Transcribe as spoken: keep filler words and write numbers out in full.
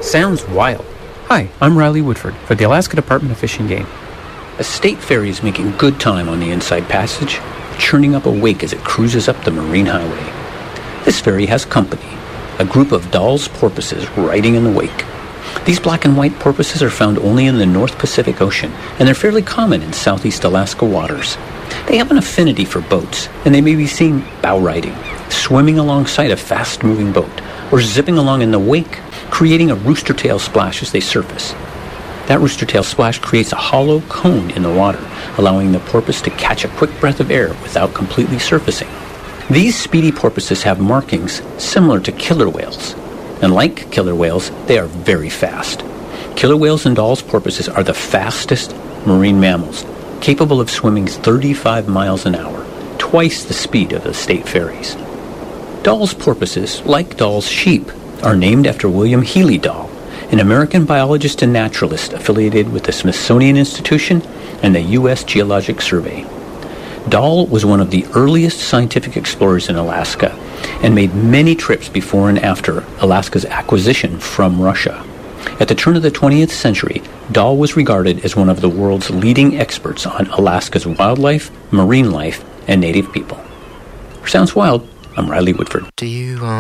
Sounds wild. Hi, I'm Riley Woodford for the Alaska Department of Fish and Game. A state ferry is making good time on the Inside Passage, churning up a wake as it cruises up the Marine Highway. This ferry has company, a group of Dall's porpoises riding in the wake. These black and white porpoises are found only in the North Pacific Ocean, and they're fairly common in southeast Alaska waters. They have an affinity for boats, and they may be seen bow riding, swimming alongside a fast-moving boat, or zipping along in the wake, creating a rooster tail splash as they surface. That rooster tail splash creates a hollow cone in the water, allowing the porpoise to catch a quick breath of air without completely surfacing. These speedy porpoises have markings similar to killer whales, and like killer whales, they are very fast. Killer whales and Dall's porpoises are the fastest marine mammals, capable of swimming thirty-five miles an hour, twice the speed of the state ferries. Dall's porpoises, like Dall's sheep, are named after William Healy Dall, an American biologist and naturalist affiliated with the Smithsonian Institution and the U S Geologic Survey. Dall was one of the earliest scientific explorers in Alaska and made many trips before and after Alaska's acquisition from Russia. At the turn of the twentieth century, Dall was regarded as one of the world's leading experts on Alaska's wildlife, marine life, and native people. For Sounds Wild, I'm Riley Woodford. Do you, um...